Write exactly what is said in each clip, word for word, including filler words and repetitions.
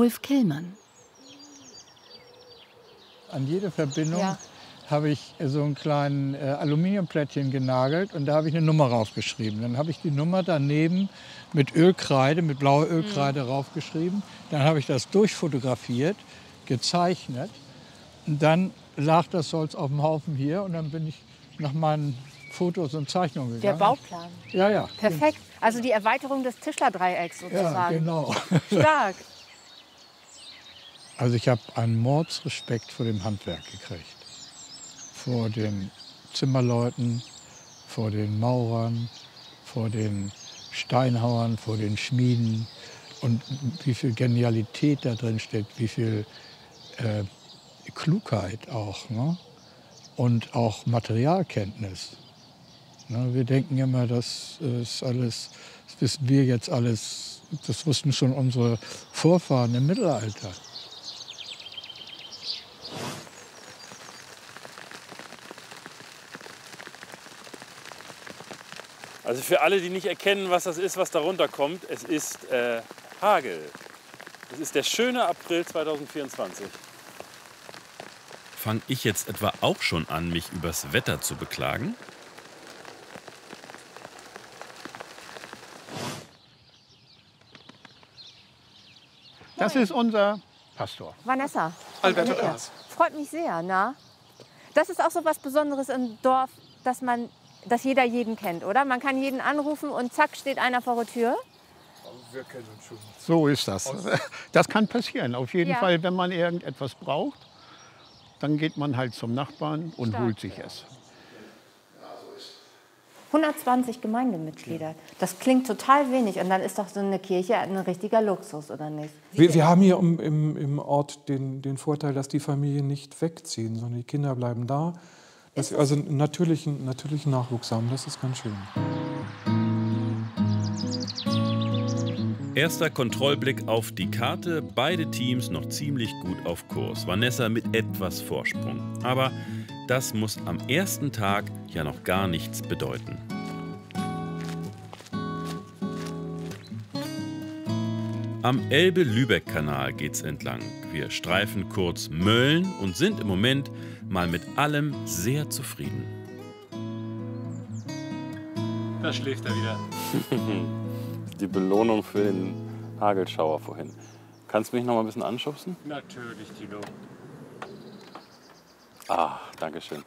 Wulf Killmann. An jede Verbindung Ja. habe ich so ein kleines äh, Aluminiumplättchen genagelt und da habe ich eine Nummer raufgeschrieben. Dann habe ich die Nummer daneben mit Ölkreide, mit blauer Ölkreide mhm. raufgeschrieben. Dann habe ich das durchfotografiert, gezeichnet. Und dann lag das Holz auf dem Haufen hier und dann bin ich nach meinen Fotos und Zeichnungen gegangen. Der Bauplan. Ja, ja. Perfekt. Also die Erweiterung des Tischlerdreiecks sozusagen. Ja, genau. Stark. Also ich habe einen Mordsrespekt vor dem Handwerk gekriegt. Vor den Zimmerleuten, vor den Maurern, vor den Steinhauern, vor den Schmieden. Und wie viel Genialität da drin steckt, wie viel äh, Klugheit auch. Ne? Und auch Materialkenntnis. Ne? Wir denken immer, das ist alles, das wissen wir jetzt alles, das wussten schon unsere Vorfahren im Mittelalter. Also für alle, die nicht erkennen, was das ist, was darunter kommt, es ist äh, Hagel. Es ist der schöne April zweitausendvierundzwanzig. Fange ich jetzt etwa auch schon an, mich übers Wetter zu beklagen? Das ist unser Pastor. Vanessa. Alberto Ernst. Freut mich sehr, na? Das ist auch so was Besonderes im Dorf, dass man, dass jeder jeden kennt, oder? Man kann jeden anrufen und zack, steht einer vor der Tür. Wir kennen uns schon. So ist das. Das kann passieren. Auf jeden Ja. Fall, wenn man irgendetwas braucht, dann geht man halt zum Nachbarn und Stark. holt sich es. hundertzwanzig Gemeindemitglieder. Das klingt total wenig. Und dann ist doch so eine Kirche ein richtiger Luxus, oder nicht? Wir, wir haben hier im, im, im Ort den, den Vorteil, dass die Familien nicht wegziehen, sondern die Kinder bleiben da. Dass wir also einen natürlichen, natürlichen Nachwuchs haben, das ist ganz schön. Erster Kontrollblick auf die Karte. Beide Teams noch ziemlich gut auf Kurs. Vanessa mit etwas Vorsprung. Aber das muss am ersten Tag ja noch gar nichts bedeuten. Am Elbe-Lübeck-Kanal geht's entlang. Wir streifen kurz Mölln und sind im Moment mal mit allem sehr zufrieden. Da schläft er wieder. Die Belohnung für den Hagelschauer vorhin. Kannst du mich noch mal ein bisschen anschubsen? Natürlich, Tilo. Ah, danke schön.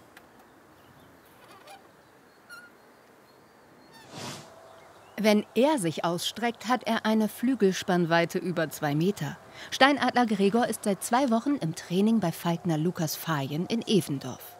Wenn er sich ausstreckt, hat er eine Flügelspannweite über zwei Meter. Steinadler Gregor ist seit zwei Wochen im Training bei Falkner Lukas Fajen in Evendorf.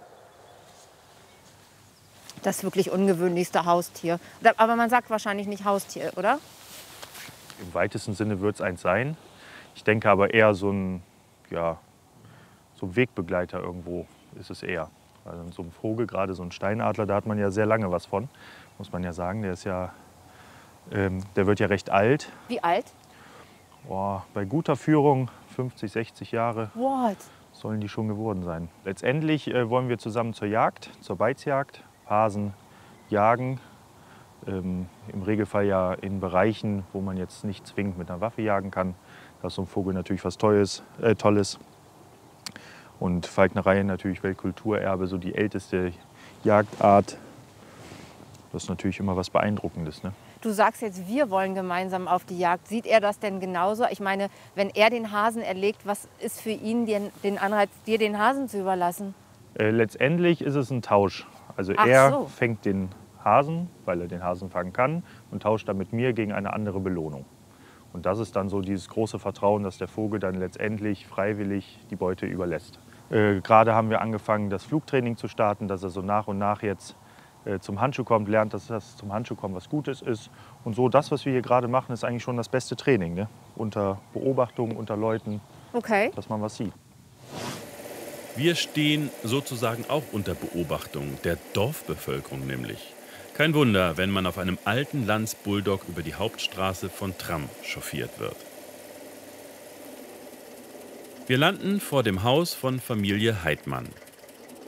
Das wirklich ungewöhnlichste Haustier. Aber man sagt wahrscheinlich nicht Haustier, oder? Im weitesten Sinne wird es eins sein. Ich denke aber eher so ein, ja, so ein Wegbegleiter irgendwo ist es eher. Also so ein Vogel, gerade so ein Steinadler, da hat man ja sehr lange was von, muss man ja sagen. Der ist ja, ähm, der wird ja recht alt. Wie alt? Boah, bei guter Führung fünfzig, sechzig Jahre What? sollen die schon geworden sein. Letztendlich äh, wollen wir zusammen zur Jagd, zur Beizjagd, Hasen jagen. Ähm, Im Regelfall ja in Bereichen, wo man jetzt nicht zwingend mit einer Waffe jagen kann. Da ist so ein Vogel natürlich was Tolles. Äh, Tolles. Und Falknerei natürlich Weltkulturerbe, so die älteste Jagdart. Das ist natürlich immer was Beeindruckendes, ne? Du sagst jetzt, wir wollen gemeinsam auf die Jagd. Sieht er das denn genauso? Ich meine, wenn er den Hasen erlegt, was ist für ihn den, den Anreiz, dir den Hasen zu überlassen? Äh, letztendlich ist es ein Tausch. Also Ach er so. fängt den Hasen, weil er den Hasen fangen kann, und tauscht dann mit mir gegen eine andere Belohnung. Und das ist dann so dieses große Vertrauen, dass der Vogel dann letztendlich freiwillig die Beute überlässt. Äh, Gerade haben wir angefangen, das Flugtraining zu starten, dass er so nach und nach jetzt äh, zum Handschuh kommt, lernt, dass das zum Handschuh kommen was Gutes ist. Und so das, was wir hier gerade machen, ist eigentlich schon das beste Training, ne? Unter Beobachtung, unter Leuten, Okay. dass man was sieht. Wir stehen sozusagen auch unter Beobachtung der Dorfbevölkerung nämlich. Kein Wunder, wenn man auf einem alten Lanz-Bulldog über die Hauptstraße von Tram chauffiert wird. Wir landen vor dem Haus von Familie Heidmann.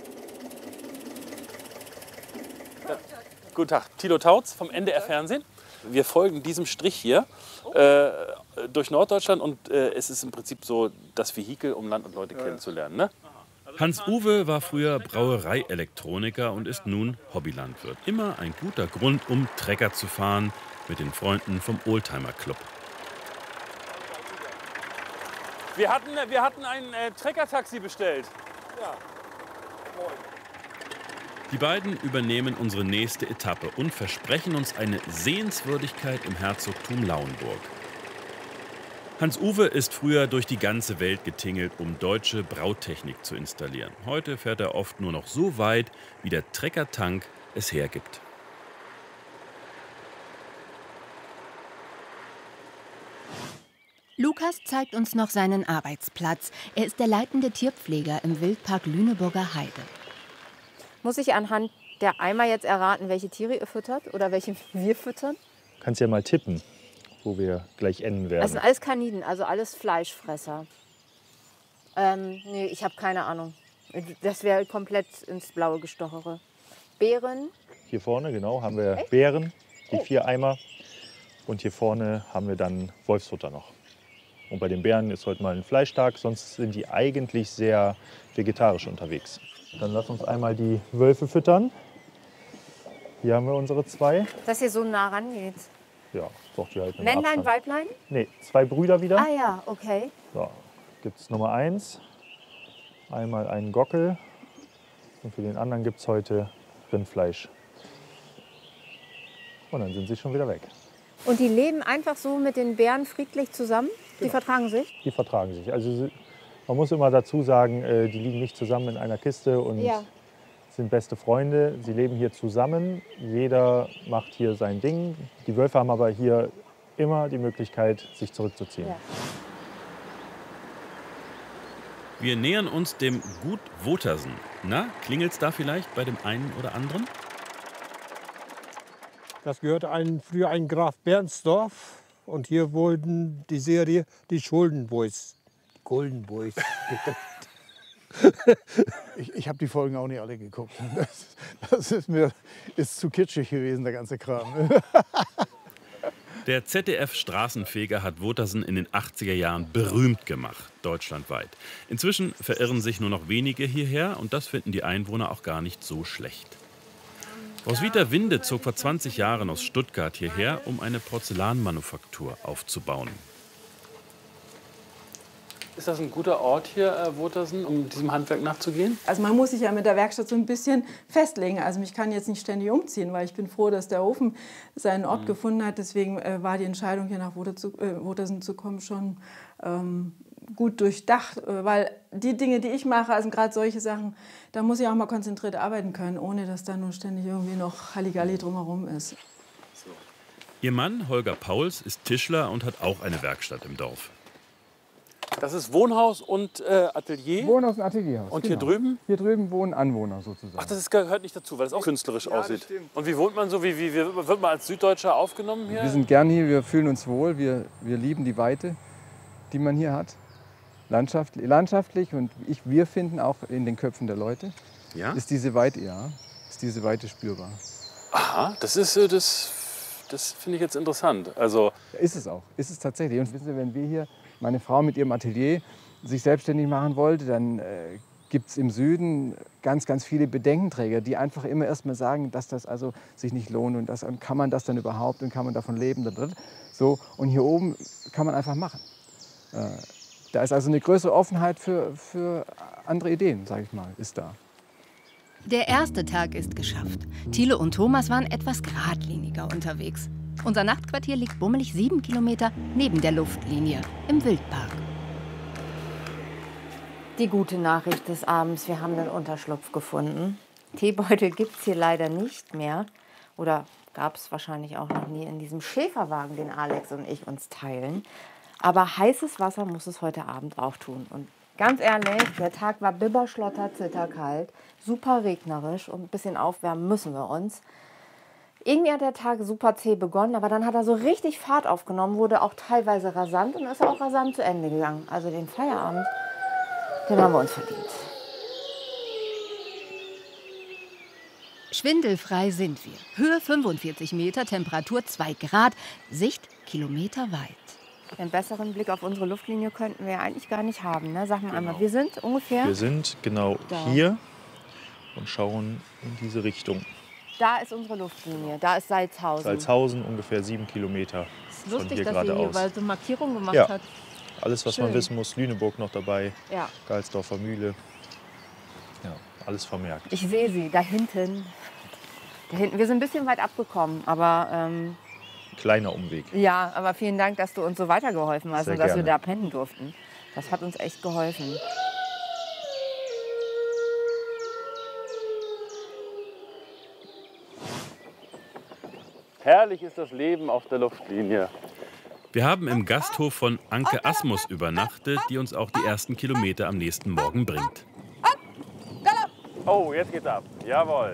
Ja. Guten Tag, Thilo Tautz vom N D R Fernsehen. Wir folgen diesem Strich hier äh, durch Norddeutschland und äh, es ist im Prinzip so das Vehikel, um Land und Leute kennenzulernen. Ne? Hans-Uwe war früher Brauereielektroniker und ist nun Hobbylandwirt. Immer ein guter Grund, um Trecker zu fahren mit den Freunden vom Oldtimer Club. Wir hatten, wir hatten ein äh, Trecker-Taxi bestellt. Ja. Die beiden übernehmen unsere nächste Etappe und versprechen uns eine Sehenswürdigkeit im Herzogtum Lauenburg. Hans-Uwe ist früher durch die ganze Welt getingelt, um deutsche Brautechnik zu installieren. Heute fährt er oft nur noch so weit, wie der Treckertank es hergibt. Lukas zeigt uns noch seinen Arbeitsplatz. Er ist der leitende Tierpfleger im Wildpark Lüneburger Heide. Muss ich anhand der Eimer jetzt erraten, welche Tiere ihr füttert oder welche wir füttern? Kannst ja mal tippen, wo wir gleich enden werden. Das sind alles Kaniden, also alles Fleischfresser. Ähm, nee, ich habe keine Ahnung. Das wäre komplett ins Blaue gestochere. Beeren. Hier vorne, genau, haben wir Echt? Beeren, die Oh. vier Eimer. Und hier vorne haben wir dann Wolfsfutter noch. Und bei den Bären ist heute mal ein Fleischtag, sonst sind die eigentlich sehr vegetarisch unterwegs. Dann lass uns einmal die Wölfe füttern. Hier haben wir unsere zwei. Dass ihr so nah rangeht. Ja, doch die halt Männlein, Weiblein? Nee, zwei Brüder wieder. Ah ja, okay. So, gibt es Nummer eins. Einmal einen Gockel. Und für den anderen gibt es heute Rindfleisch. Und dann sind sie schon wieder weg. Und die leben einfach so mit den Bären friedlich zusammen? Die Genau. vertragen sich? Die vertragen sich. Also sie- man muss immer dazu sagen, äh, die liegen nicht zusammen in einer Kiste und Ja. sind beste Freunde. Sie leben hier zusammen. Jeder macht hier sein Ding. Die Wölfe haben aber hier immer die Möglichkeit, sich zurückzuziehen. Ja. Wir nähern uns dem Gut Wotersen. Na, klingelt's da vielleicht bei dem einen oder anderen? Das gehörte ein, früher ein Graf Bernsdorf. Und hier wurden die Serie die Schulden Boys. Die Golden Boys. Ich, ich habe die Folgen auch nicht alle geguckt. Das, das ist mir ist zu kitschig gewesen, der ganze Kram. Der Z D F-Straßenfeger hat Wotersen in den achtziger Jahren berühmt gemacht, deutschlandweit. Inzwischen verirren sich nur noch wenige hierher und das finden die Einwohner auch gar nicht so schlecht. Roswitha Winde zog vor zwanzig Jahren aus Stuttgart hierher, um eine Porzellanmanufaktur aufzubauen. Ist das ein guter Ort hier, äh, Wotersen, um diesem Handwerk nachzugehen? Also man muss sich ja mit der Werkstatt so ein bisschen festlegen. Also ich kann jetzt nicht ständig umziehen, weil ich bin froh, dass der Ofen seinen Ort mhm. gefunden hat. Deswegen äh, war die Entscheidung, hier nach Wotersen zu kommen, schon ähm, gut durchdacht. Äh, weil die Dinge, die ich mache, also gerade solche Sachen, da muss ich auch mal konzentriert arbeiten können, ohne dass da nur ständig irgendwie noch Halligalli drumherum ist. So. Ihr Mann, Holger Pauls, ist Tischler und hat auch eine Werkstatt im Dorf. Das ist Wohnhaus und äh, Atelier. Wohnhaus und Atelierhaus. Und genau. hier drüben? Hier drüben wohnen Anwohner sozusagen. Ach, das ist, gehört nicht dazu, weil es auch künstlerisch Ja, aussieht. das stimmt. Und wie wohnt man so? Wie, wie, wie wird man als Süddeutscher aufgenommen hier? Wir sind gern hier, wir fühlen uns wohl, wir, wir lieben die Weite, die man hier hat. Landschaftlich, landschaftlich und ich, wir finden auch in den Köpfen der Leute, Ja? ist diese Weite, ja, ist diese Weite spürbar. Aha, das ist äh, das, das finde ich jetzt interessant. Also Ja, ist es auch, ist es tatsächlich. Und wissen Sie, wenn wir hier, meine Frau mit ihrem Atelier sich selbstständig machen wollte, dann äh, gibt es im Süden ganz, ganz viele Bedenkenträger, die einfach immer erst mal sagen, dass das also sich nicht lohnt und, das, und kann man das dann überhaupt und kann man davon leben. So, und hier oben kann man einfach machen. Äh, da ist also eine größere Offenheit für, für andere Ideen, sage ich mal, ist da. Der erste Tag ist geschafft. Thilo und Thomas waren etwas geradliniger unterwegs. Unser Nachtquartier liegt bummelig sieben Kilometer neben der Luftlinie im Wildpark. Die gute Nachricht des Abends, wir haben einen Unterschlupf gefunden. Teebeutel gibt es hier leider nicht mehr. Oder gab es wahrscheinlich auch noch nie in diesem Schäferwagen, den Alex und ich uns teilen. Aber heißes Wasser muss es heute Abend auch tun. Und ganz ehrlich, der Tag war bibberschlotter, zitterkalt, super regnerisch und ein bisschen aufwärmen müssen wir uns. Irgendwie hat der Tag super zäh begonnen, aber dann hat er so richtig Fahrt aufgenommen, wurde auch teilweise rasant und ist auch rasant zu Ende gegangen. Also den Feierabend, den haben wir uns verdient. Schwindelfrei sind wir. Höhe fünfundvierzig Meter, Temperatur zwei Grad, Sicht kilometerweit. Einen besseren Blick auf unsere Luftlinie könnten wir ja eigentlich gar nicht haben. Ne? Sag mal genau. einmal, wir sind ungefähr... Wir sind genau da. hier und schauen in diese Richtung. Da ist unsere Luftlinie, da ist Salzhausen. Salzhausen, ungefähr sieben Kilometer es ist von lustig, hier dass geradeaus. sie hier weil so Markierungen gemacht ja. hat. Alles, was Schön. man wissen muss. Lüneburg noch dabei, ja. Geilsdorfer Mühle. Ja, alles vermerkt. Ich sehe sie, da hinten. da hinten. Wir sind ein bisschen weit abgekommen, aber... Ähm, Kleiner Umweg. Ja, aber vielen Dank, dass du uns so weitergeholfen hast Sehr und dass gerne. wir da pennen durften. Das hat uns echt geholfen. Herrlich ist das Leben auf der Luftlinie. Wir haben im Gasthof von Anke Asmus übernachtet, die uns auch die ersten Kilometer am nächsten Morgen bringt. Oh, jetzt geht's ab. Jawohl.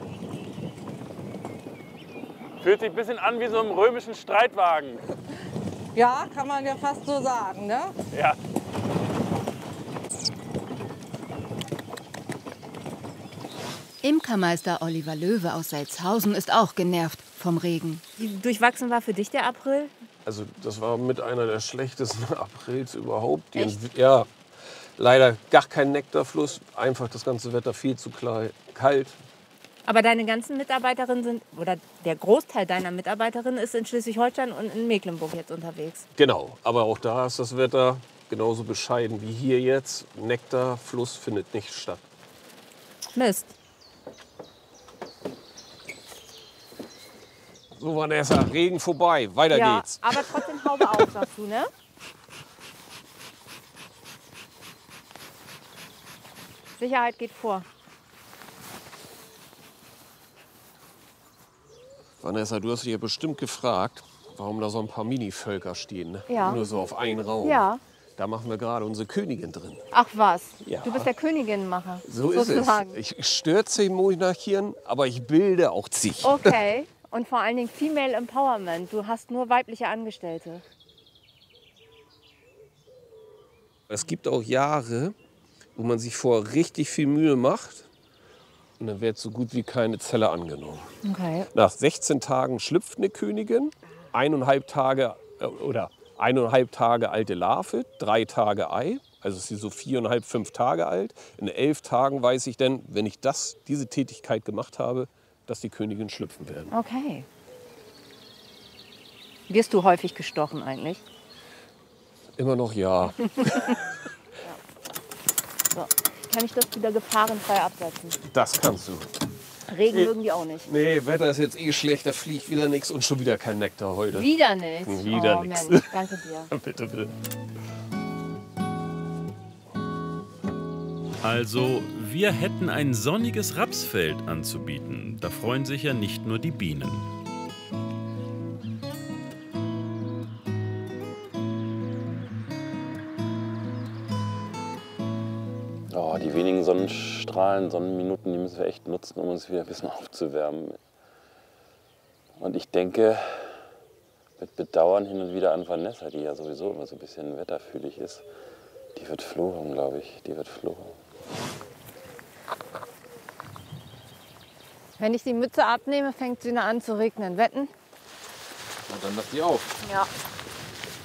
Fühlt sich ein bisschen an wie so ein römischen Streitwagen. Ja, kann man ja fast so sagen, ne? Ja. Imkermeister Oliver Löwe aus Salzhausen ist auch genervt vom Regen. Wie durchwachsen war für dich der April? Also das war mit einer der schlechtesten Aprils überhaupt. Die Echt? Ja, leider gar kein Nektarfluss, einfach das ganze Wetter viel zu kalt. Aber deine ganzen Mitarbeiterinnen sind, oder der Großteil deiner Mitarbeiterinnen ist in Schleswig-Holstein und in Mecklenburg jetzt unterwegs. Genau, aber auch da ist das Wetter genauso bescheiden wie hier jetzt. Nektarfluss findet nicht statt. Mist. So, Vanessa, Regen vorbei, weiter ja, geht's. Aber trotzdem Haube auf, sagst du, ne? Sicherheit geht vor. Vanessa, du hast dich ja bestimmt gefragt, warum da so ein paar Mini-Völker stehen. Ne? Ja. Nur so auf einen Raum. Ja. Da machen wir gerade unsere Königin drin. Ach was, Ja. du bist der Königinnenmacher. So sozusagen. ist es. Ich stürze im Monarchieren, aber ich bilde auch zig. Okay. Und vor allen Dingen Female Empowerment. Du hast nur weibliche Angestellte. Es gibt auch Jahre, wo man sich vor richtig viel Mühe macht und dann wird so gut wie keine Zelle angenommen. Okay. Nach sechzehn Tagen schlüpft eine Königin, eineinhalb Tage äh, oder eineinhalb Tage alte Larve, drei Tage Ei. Also ist sie so viereinhalb, fünf Tage alt. In elf Tagen weiß ich dann, wenn ich das, diese Tätigkeit gemacht habe, dass die Königinnen schlüpfen werden. Okay. Wirst du häufig gestochen eigentlich? Immer noch ja. ja. So. Kann ich das wieder gefahrenfrei absetzen? Das kannst du. Regen mögen die auch nicht. Nee, Wetter ist jetzt eh schlecht, da fliegt wieder nichts und schon wieder kein Nektar heute. Wieder nichts? Wieder oh, nichts. Mensch, danke dir. Bitte, bitte. Also, wir hätten ein sonniges Rapsfeld anzubieten. Da freuen sich ja nicht nur die Bienen. Oh, die wenigen Sonnenstrahlen, Sonnenminuten, die müssen wir echt nutzen, um uns wieder ein bisschen aufzuwärmen. Und ich denke mit Bedauern hin und wieder an Vanessa, die ja sowieso immer so ein bisschen wetterfühlig ist. Die wird flogen, glaube ich. Die wird flogen. Wenn ich die Mütze abnehme, fängt sie an zu regnen. Wetten? Na, dann lass die auf. Ja.